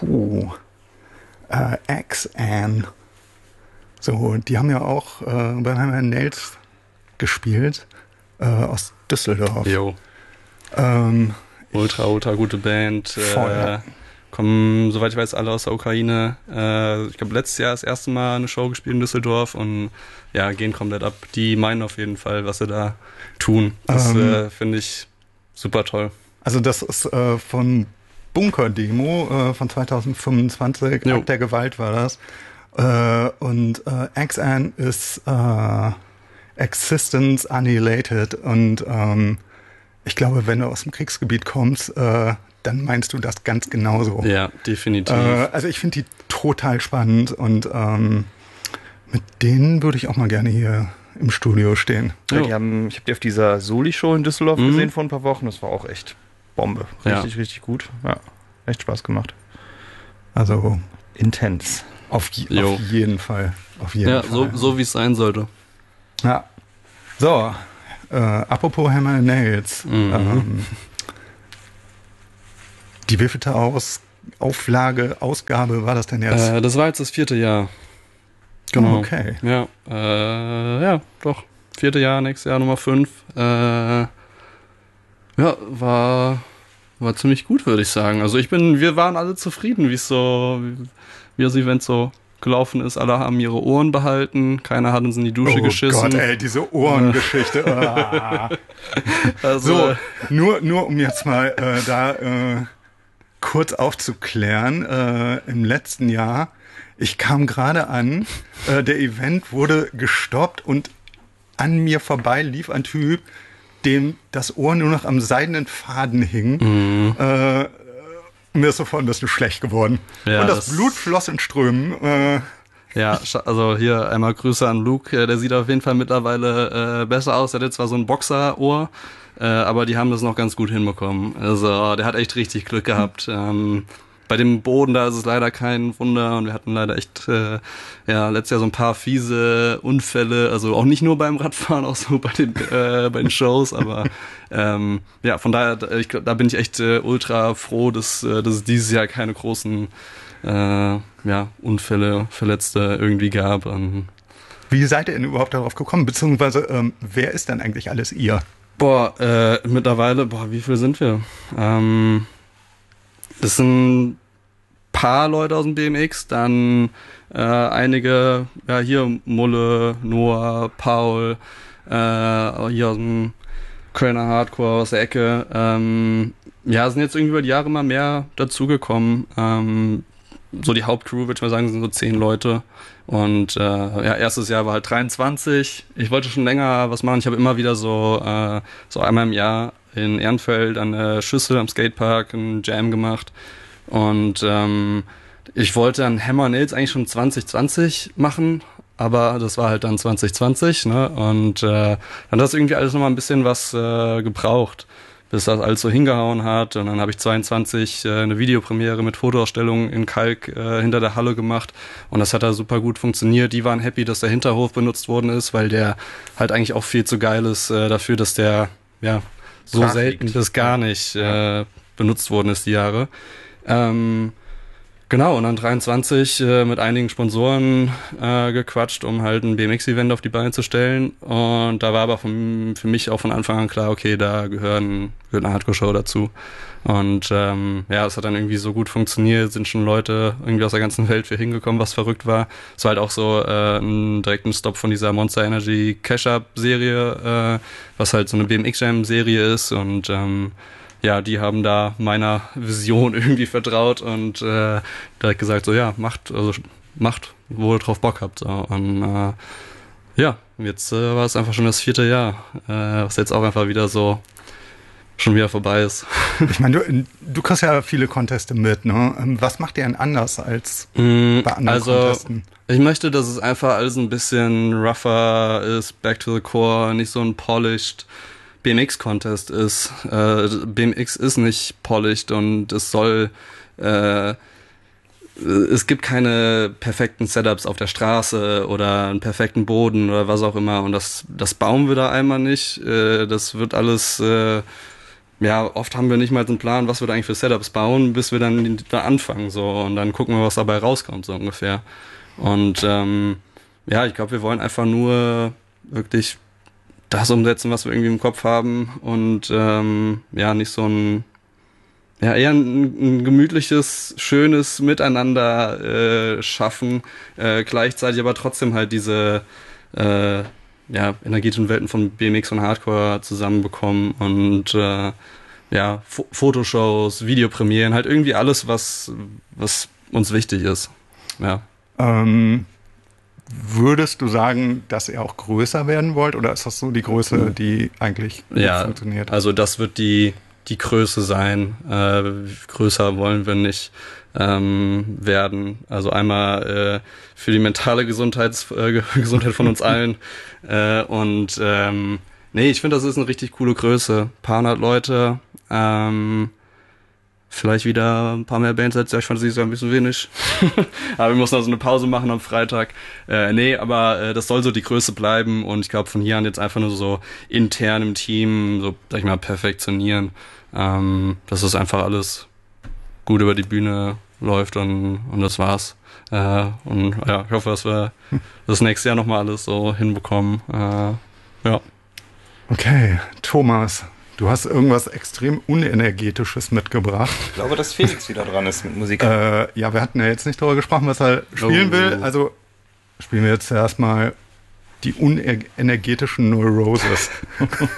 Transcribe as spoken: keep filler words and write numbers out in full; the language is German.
puh, äh, X-An. So, die haben ja auch äh, bei Hammer and Nails gespielt, äh, aus Düsseldorf. Jo. Ähm, Ultra, ultra gute Band. Voll. Äh, kommen, soweit ich weiß, alle aus der Ukraine. Äh, ich glaube, letztes Jahr das erste Mal eine Show gespielt in Düsseldorf und ja, gehen komplett ab. Die meinen auf jeden Fall, was sie da tun. Das Ähm, äh, finde ich super toll. Also das ist äh, von Bunker-Demo äh, von zwanzig fünfundzwanzig, Jo. Akt der Gewalt war das. Äh, und äh, X-An ist äh, Existence Annihilated und ähm, ich glaube, wenn du aus dem Kriegsgebiet kommst, äh, dann meinst du das ganz genauso. Ja, definitiv. Äh, also ich finde die total spannend und ähm, mit denen würde ich auch mal gerne hier im Studio stehen. Ja, Jo. die haben, ich habe die auf dieser Soli-Show in Düsseldorf Mhm. gesehen vor ein paar Wochen. Das war auch echt Bombe. Ja. Richtig, richtig gut. Ja, echt Spaß gemacht. Also Intens. auf, je, Jo. auf jeden Fall. Auf jeden Ja, Fall. so, so wie es sein sollte. Ja. So, äh, apropos Hammer and Nails. Mhm. Ähm, die wievielte Aus Auflage, Ausgabe war das denn jetzt? Äh, das war jetzt das vierte Jahr. Genau. Oh, okay. Ja, äh, ja, doch. Vierte Jahr, nächstes Jahr Nummer fünf. Äh, ja, war, war ziemlich gut, würde ich sagen. Also ich bin, wir waren alle zufrieden, wie es so, wie, wie das Event so gelaufen ist. Alle haben ihre Ohren behalten, keiner hat uns in die Dusche Oh geschissen. Gott, ey, diese Ohrengeschichte. Ah. Also, So, nur, nur um jetzt mal äh, da äh, kurz aufzuklären, äh, im letzten Jahr, ich kam gerade an, äh, der Event wurde gestoppt und an mir vorbei lief ein Typ, dem das Ohr nur noch am seidenen Faden hing. mh, Äh, mir ist sofort ein bisschen schlecht geworden. Ja, und das, das- Blut floss in Strömen. Äh, ja, scha- also hier einmal Grüße an Luke, äh, der sieht auf jeden Fall mittlerweile äh, besser aus. Der hat jetzt zwar so ein Boxerohr, äh, aber die haben das noch ganz gut hinbekommen. Also der hat echt richtig Glück gehabt. Ähm, bei dem Boden, da ist es leider kein Wunder und wir hatten leider echt äh, ja letztes Jahr so ein paar fiese Unfälle, also auch nicht nur beim Radfahren, auch so bei den äh, bei den Shows, aber ähm, ja, von daher, da- ich glaub, da bin ich echt äh, ultra froh, dass, äh, dass es dieses Jahr keine großen äh, ja, Unfälle, Verletzte irgendwie gab. Und wie seid ihr denn überhaupt darauf gekommen? Beziehungsweise, ähm, wer ist denn eigentlich alles ihr? boah, äh, mittlerweile, boah, wie viel sind wir? Ähm, das sind ein paar Leute aus dem B M X, dann äh, einige, ja hier Mulle, Noah, Paul, äh, hier aus dem Kölner Hardcore aus der Ecke. Ähm, ja, sind jetzt irgendwie über die Jahre immer mehr dazugekommen. Ähm, so die Hauptcrew, würde ich mal sagen, sind so zehn Leute. Und äh, ja, erstes Jahr war halt dreiundzwanzig. Ich wollte schon länger was machen. Ich habe immer wieder so, äh, so einmal im Jahr in Ehrenfeld an der Schüssel am Skatepark einen Jam gemacht. Und ähm, ich wollte dann Hammer Nails eigentlich schon zwanzig zwanzig machen, aber das war halt dann zwanzig zwanzig, ne? Und äh, dann hat das irgendwie alles nochmal ein bisschen was äh, gebraucht, bis das alles so hingehauen hat. Und dann habe ich zweiundzwanzig äh, eine Videopremiere mit Fotoausstellung in Kalk äh, hinter der Halle gemacht. Und das hat da super gut funktioniert. Die waren happy, dass der Hinterhof benutzt worden ist, weil der halt eigentlich auch viel zu geil ist äh, dafür, dass der ja so Brach selten liegt. bis gar nicht äh, benutzt worden ist die Jahre. Ähm, genau, und dann dreiundzwanzig äh, mit einigen Sponsoren äh, gequatscht, um halt ein B M X-Event auf die Beine zu stellen. Und da war aber von, für mich auch von Anfang an klar, okay, da gehören, gehört eine Hardcore-Show dazu. Und ähm, ja, es hat dann irgendwie so gut funktioniert, sind schon Leute irgendwie aus der ganzen Welt für hingekommen, was verrückt war. Es war halt auch so äh, ein direkten Stop von dieser Monster Energy Cash-Up-Serie, äh, was halt so eine B M X-Jam-Serie ist. Und ähm, ja, die haben da meiner Vision irgendwie vertraut und äh, direkt gesagt, so ja, macht, also macht, wo ihr drauf Bock habt. So. Und äh, ja, jetzt äh, war es einfach schon das vierte Jahr, äh, was jetzt auch einfach wieder so schon wieder vorbei ist. Ich meine, du, du kriegst ja viele Conteste mit, ne? Ähm, Was macht ihr denn anders als Mm, bei anderen also, Contesten? ich möchte, dass es einfach alles ein bisschen rougher ist, back to the core, nicht so ein polished B M X-Contest ist. Äh, B M X ist nicht polished und es soll, äh, es gibt keine perfekten Setups auf der Straße oder einen perfekten Boden oder was auch immer und das, das bauen wir da einmal nicht. Äh, das wird alles, äh, ja, oft haben wir nicht mal so einen Plan, was wir da eigentlich für Setups bauen, bis wir dann da anfangen, so, und dann gucken wir, was dabei rauskommt, so ungefähr. Und ähm, ja, ich glaube, wir wollen einfach nur wirklich das umsetzen, was wir irgendwie im Kopf haben und ähm, ja, nicht so ein, ja, eher ein, ein gemütliches, schönes Miteinander äh, schaffen, äh, gleichzeitig aber trotzdem halt diese äh, ja, energetischen Welten von B M X und Hardcore zusammenbekommen und äh, ja, F- Fotoshows, Videopremieren, halt irgendwie alles, was, was uns wichtig ist. Ja. Ähm, würdest du sagen, dass ihr auch größer werden wollt oder ist das so die Größe, die eigentlich gut Ja, funktioniert? also das wird die, die Größe sein. Äh, größer wollen wir nicht ähm, werden. Also einmal äh, für die mentale Gesundheits, äh, Gesundheit von uns allen. Äh, und ähm, nee, ich finde, das ist eine richtig coole Größe. Paar hundert Leute, ähm, vielleicht wieder ein paar mehr Bands als ja, ich fand es ein bisschen wenig. Aber wir mussten also eine Pause machen am Freitag. Äh, nee, aber äh, das soll so die Größe bleiben und ich glaube von hier an jetzt einfach nur so intern im Team, so, sag ich mal, perfektionieren. Ähm, dass das einfach alles gut über die Bühne läuft und, und das war's. Äh, und ja, ich hoffe, dass wir das nächste Jahr nochmal alles so hinbekommen. Äh, ja. Okay, Thomas, du hast irgendwas extrem Unenergetisches mitgebracht. Ich glaube, dass Felix wieder dran ist mit Musik. Äh, ja, wir hatten ja jetzt nicht darüber gesprochen, was er spielen Oh. will. Also spielen wir jetzt erstmal die unenergetischen Neuroses.